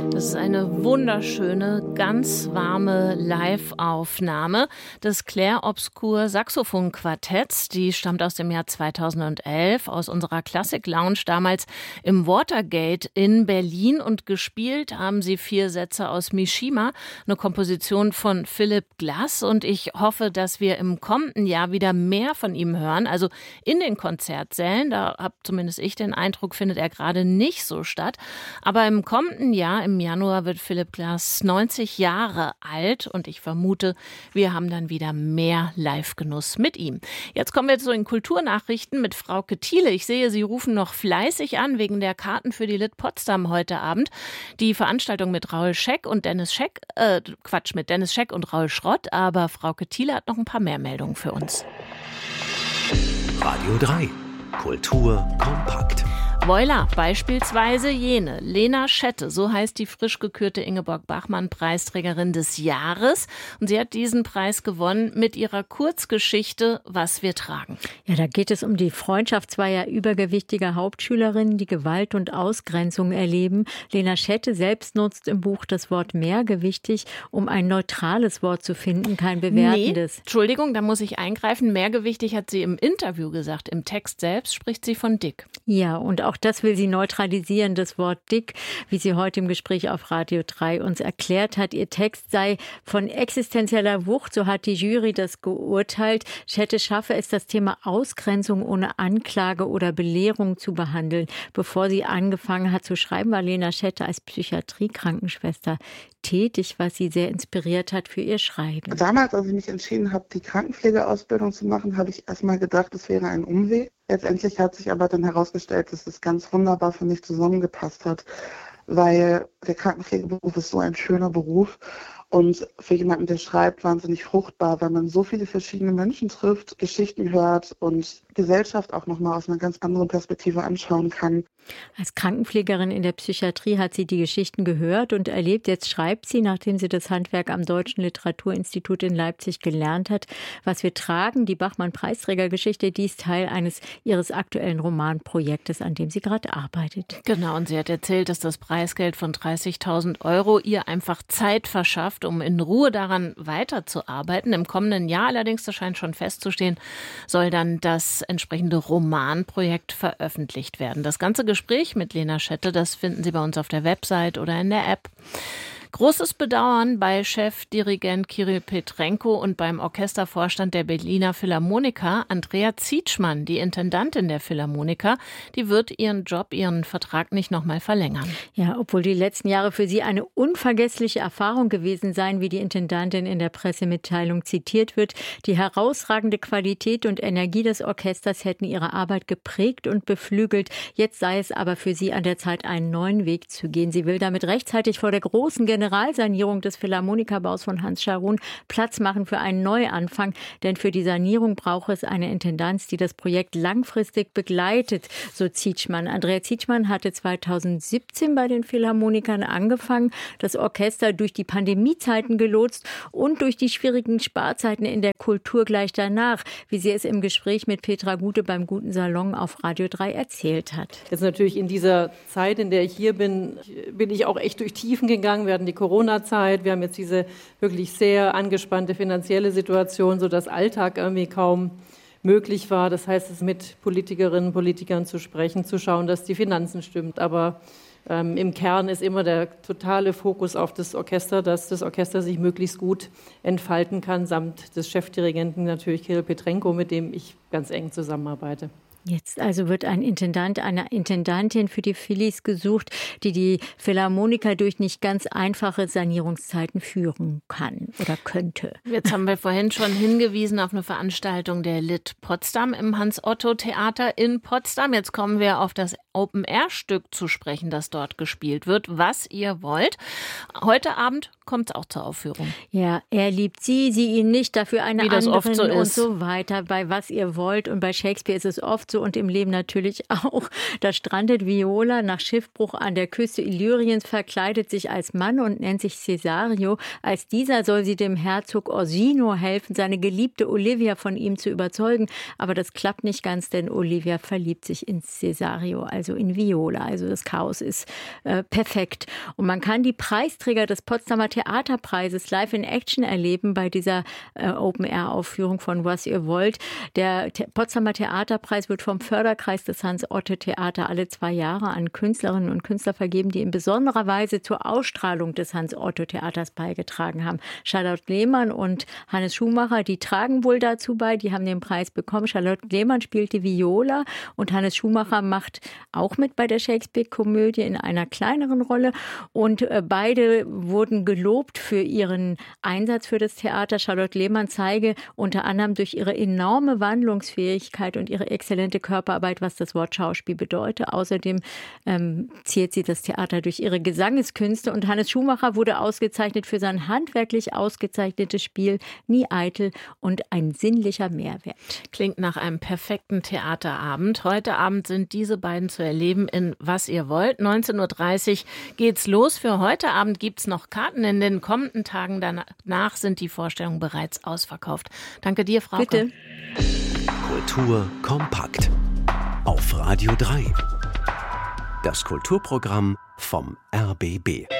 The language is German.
Das ist eine wunderschöne, ganz warme Live-Aufnahme des Clair Obscur Saxophon-Quartetts. Die stammt aus dem Jahr 2011 aus unserer Classic-Lounge, damals im Watergate in Berlin. Und gespielt haben sie 4 Sätze aus Mishima, eine Komposition von Philip Glass. Und ich hoffe, dass wir im kommenden Jahr wieder mehr von ihm hören. Also in den Konzertsälen, da habe zumindest ich den Eindruck, findet er gerade nicht so statt. Aber im kommenden Jahr, im Januar, wird Philip Glass 90 Jahre alt und ich vermute, wir haben dann wieder mehr Live-Genuss mit ihm. Jetzt kommen wir zu den Kulturnachrichten mit Frauke Thiele. Ich sehe, Sie rufen noch fleißig an wegen der Karten für die Lit Potsdam heute Abend. Die Veranstaltung mit Raul Scheck und Dennis Scheck, mit Dennis Scheck und Raul Schrott, aber Frauke Thiele hat noch ein paar mehr Meldungen für uns. Radio 3. Kultur kompakt. Voila, beispielsweise jene. Lena Schette, so heißt die frisch gekürte Ingeborg-Bachmann-Preisträgerin des Jahres. Und sie hat diesen Preis gewonnen mit ihrer Kurzgeschichte Was wir tragen. Ja, da geht es um die Freundschaft zweier übergewichtiger Hauptschülerinnen, die Gewalt und Ausgrenzung erleben. Lena Schette selbst nutzt im Buch das Wort mehrgewichtig, um ein neutrales Wort zu finden, kein bewertendes. Nee, Entschuldigung, da muss ich eingreifen. Mehrgewichtig hat sie im Interview gesagt. Im Text selbst spricht sie von dick. Ja, und auch das will sie neutralisieren, das Wort dick, wie sie heute im Gespräch auf Radio 3 uns erklärt hat. Ihr Text sei von existenzieller Wucht, so hat die Jury das geurteilt. Schette schaffe es, das Thema Ausgrenzung ohne Anklage oder Belehrung zu behandeln. Bevor sie angefangen hat zu schreiben, war Lena Schette als Psychiatrie-Krankenschwester tätig, was sie sehr inspiriert hat für ihr Schreiben. Damals, als ich mich entschieden habe, die Krankenpflegeausbildung zu machen, habe ich erstmal gedacht, es wäre ein Umweg. Letztendlich hat sich aber dann herausgestellt, dass es ganz wunderbar für mich zusammengepasst hat, weil der Krankenpflegeberuf ist so ein schöner Beruf und für jemanden, der schreibt, wahnsinnig fruchtbar, weil man so viele verschiedene Menschen trifft, Geschichten hört und Gesellschaft auch nochmal aus einer ganz anderen Perspektive anschauen kann. Als Krankenpflegerin in der Psychiatrie hat sie die Geschichten gehört und erlebt. Jetzt schreibt sie, nachdem sie das Handwerk am Deutschen Literaturinstitut in Leipzig gelernt hat, Was wir tragen, die Bachmann-Preisträgergeschichte, die ist Teil ihres aktuellen Romanprojektes, an dem sie gerade arbeitet. Genau, und sie hat erzählt, dass das Preisgeld von 30.000 € ihr einfach Zeit verschafft, um in Ruhe daran weiterzuarbeiten. Im kommenden Jahr allerdings, das scheint schon festzustehen, soll dann das entsprechende Romanprojekt veröffentlicht werden. Das ganze Gespräch mit Lena Schette, das finden Sie bei uns auf der Website oder in der App. Großes Bedauern bei Chefdirigent Kirill Petrenko und beim Orchestervorstand der Berliner Philharmoniker Andrea Zietschmann, die Intendantin der Philharmoniker, die wird ihren Vertrag nicht nochmal verlängern. Ja, obwohl die letzten Jahre für sie eine unvergessliche Erfahrung gewesen seien, wie die Intendantin in der Pressemitteilung zitiert wird. Die herausragende Qualität und Energie des Orchesters hätten ihre Arbeit geprägt und beflügelt. Jetzt sei es aber für sie an der Zeit, einen neuen Weg zu gehen. Sie will damit rechtzeitig vor der großen Generalsanierung des Philharmonikerbaus von Hans Scharoun Platz machen für einen Neuanfang. Denn für die Sanierung braucht es eine Intendanz, die das Projekt langfristig begleitet, so Zietschmann. Andrea Zietschmann hatte 2017 bei den Philharmonikern angefangen, das Orchester durch die Pandemiezeiten gelotst und durch die schwierigen Sparzeiten in der Kultur gleich danach, wie sie es im Gespräch mit Petra Gute beim Guten Salon auf Radio 3 erzählt hat. Jetzt natürlich in dieser Zeit, in der ich hier bin ich auch echt durch Tiefen gegangen. Wir hatten die Corona-Zeit, wir haben jetzt diese wirklich sehr angespannte finanzielle Situation, sodass Alltag irgendwie kaum möglich war. Das heißt, es mit Politikerinnen und Politikern zu sprechen, zu schauen, dass die Finanzen stimmt. Aber im Kern ist immer der totale Fokus auf das Orchester, dass das Orchester sich möglichst gut entfalten kann, samt des Chefdirigenten natürlich Kirill Petrenko, mit dem ich ganz eng zusammenarbeite. Jetzt also wird ein Intendant, eine Intendantin für die Phillies gesucht, die Philharmoniker durch nicht ganz einfache Sanierungszeiten führen kann oder könnte. Jetzt haben wir vorhin schon hingewiesen auf eine Veranstaltung der Lit Potsdam im Hans-Otto-Theater in Potsdam. Jetzt kommen wir auf das Open-Air-Stück zu sprechen, das dort gespielt wird, Was ihr wollt. Heute Abend kommt es auch zur Aufführung. Ja, er liebt sie, sie ihn nicht, dafür eine andere und ist. so weiter. Bei Was ihr wollt und bei Shakespeare ist es oft so und im Leben natürlich auch. Da strandet Viola nach Schiffbruch an der Küste Illyriens, verkleidet sich als Mann und nennt sich Cesario. Als dieser soll sie dem Herzog Orsino helfen, seine geliebte Olivia von ihm zu überzeugen. Aber das klappt nicht ganz, denn Olivia verliebt sich in Cesario. also in Viola. Also das Chaos ist perfekt. Und man kann die Preisträger des Potsdamer Theaterpreises live in Action erleben bei dieser Open-Air-Aufführung von Was ihr wollt. Der Potsdamer Theaterpreis wird vom Förderkreis des Hans-Otte-Theater alle 2 Jahre an Künstlerinnen und Künstler vergeben, die in besonderer Weise zur Ausstrahlung des Hans-Otto-Theaters beigetragen haben. Charlotte Lehmann und Hannes Schumacher, die tragen wohl dazu bei, die haben den Preis bekommen. Charlotte Lehmann spielt die Viola und Hannes Schumacher macht auch mit bei der Shakespeare-Komödie in einer kleineren Rolle. Und beide wurden gelobt für ihren Einsatz für das Theater. Charlotte Lehmann zeige unter anderem durch ihre enorme Wandlungsfähigkeit und ihre exzellente Körperarbeit, was das Wort Schauspiel bedeutet. Außerdem ziert sie das Theater durch ihre Gesangeskünste. Und Hannes Schumacher wurde ausgezeichnet für sein handwerklich ausgezeichnetes Spiel Nie eitel und ein sinnlicher Mehrwert. Klingt nach einem perfekten Theaterabend. Heute Abend sind diese beiden zu erleben in Was ihr wollt. 19.30 Uhr geht's los. Für heute Abend gibt's noch Karten. In den kommenden Tagen danach sind die Vorstellungen bereits ausverkauft. Danke dir, Frauke. Bitte. Kultur kompakt. Auf Radio 3. Das Kulturprogramm vom RBB.